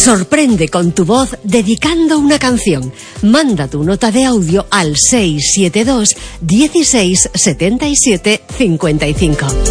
Sorprende con tu voz dedicando una canción. Manda tu nota de audio al 672 16 77 55.